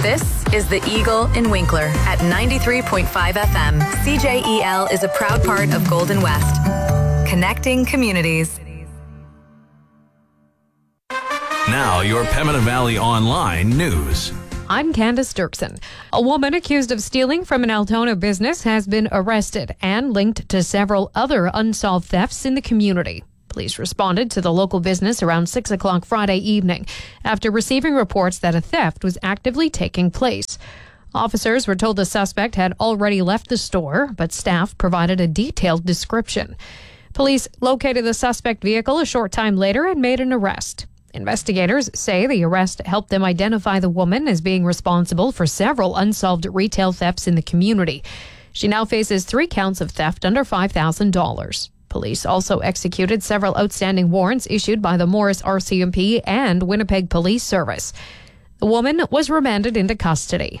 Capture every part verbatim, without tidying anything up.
This is The Eagle in Winkler at ninety-three point five F M. C J E L is a proud part of Golden West. Connecting communities. Now, your Pembina Valley Online news. I'm Candace Dirksen. A woman accused of stealing from an Altona business has been arrested and linked to several other unsolved thefts in the community. Police responded to the local business around six o'clock Friday evening after receiving reports that a theft was actively taking place. Officers were told the suspect had already left the store, but staff provided a detailed description. Police located the suspect vehicle a short time later and made an arrest. Investigators say the arrest helped them identify the woman as being responsible for several unsolved retail thefts in the community. She now faces three counts of theft under five thousand dollars. Police also executed several outstanding warrants issued by the Morris R C M P and Winnipeg Police Service. The woman was remanded into custody.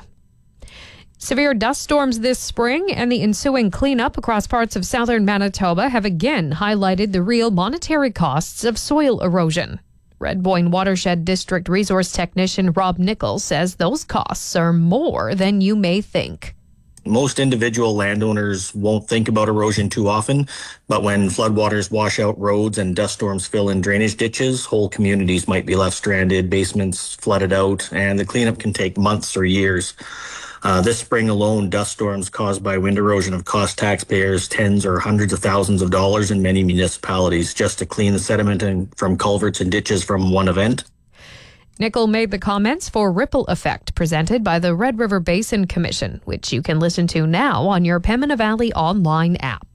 Severe dust storms this spring and the ensuing cleanup across parts of southern Manitoba have again highlighted the real monetary costs of soil erosion. Red Boyne Watershed District Resource Technician Rob Nichols says those costs are more than you may think. Most individual landowners won't think about erosion too often, but when floodwaters wash out roads and dust storms fill in drainage ditches, whole communities might be left stranded, basements flooded out, and the cleanup can take months or years. Uh, this spring alone, dust storms caused by wind erosion have cost taxpayers tens or hundreds of thousands of dollars in many municipalities just to clean the sediment in, from culverts and ditches from one event. Nickel made the comments for Ripple Effect, presented by the Red River Basin Commission, which you can listen to now on your Pembina Valley Online app.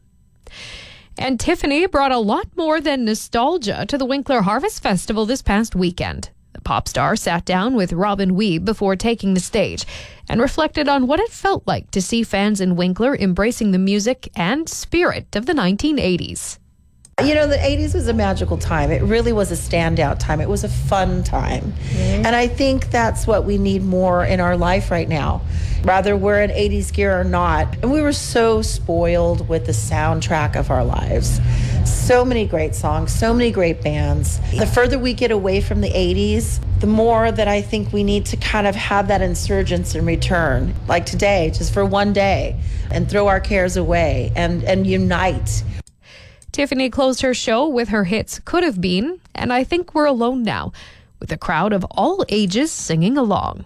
And Tiffany brought a lot more than nostalgia to the Winkler Harvest Festival this past weekend. The pop star sat down with Robin Weeb before taking the stage and reflected on what it felt like to see fans in Winkler embracing the music and spirit of the nineteen eighties. You know, the eighties was a magical time. It really was a standout time. It was a fun time. Mm-hmm. And I think that's what we need more in our life right now, whether we're in eighties gear or not. And we were so spoiled with the soundtrack of our lives. So many great songs, so many great bands. The further we get away from the eighties, the more that I think we need to kind of have that insurgence and return, like today, just for one day, and throw our cares away and, and unite. Tiffany closed her show with her hits Could Have Been and I Think We're Alone Now, with a crowd of all ages singing along.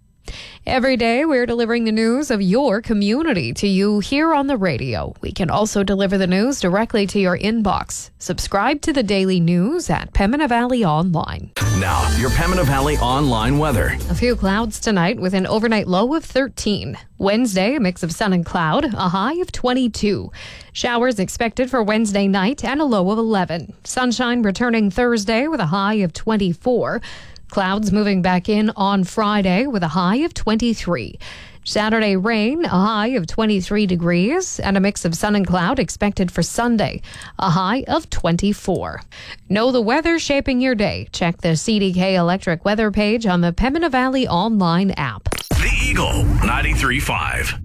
Every day, we're delivering the news of your community to you here on the radio. We can also deliver the news directly to your inbox. Subscribe to the daily news at Pembina Valley Online. Now, your Pembina Valley Online weather. A few clouds tonight with an overnight low of thirteen. Wednesday, a mix of sun and cloud, a high of twenty-two. Showers expected for Wednesday night and a low of eleven. Sunshine returning Thursday with a high of twenty-four. Clouds moving back in on Friday with a high of twenty-three. Saturday rain, a high of twenty-three degrees, and a mix of sun and cloud expected for Sunday, a high of twenty-four. Know the weather shaping your day. Check the C D K Electric weather page on the Pembina Valley Online app. The Eagle ninety-three point five.